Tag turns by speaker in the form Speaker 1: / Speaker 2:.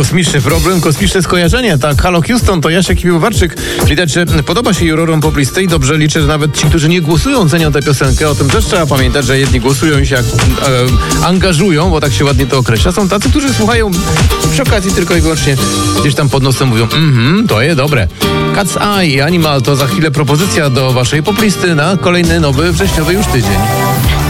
Speaker 1: Kosmiczny problem, kosmiczne skojarzenie. Tak, Halo Houston, to Jasiek Piwowarczyk. Widać, że podoba się jurorom poplisty i dobrze liczę, że nawet ci, którzy nie głosują, cenią tę piosenkę. O tym też trzeba pamiętać, że jedni głosują i się angażują, bo tak się ładnie to określa. Są tacy, którzy słuchają przy okazji tylko i wyłącznie gdzieś tam pod nosem mówią, to jest dobre. Cat's Eye i Animal to za chwilę propozycja do waszej poplisty na kolejny nowy wrześniowy już tydzień.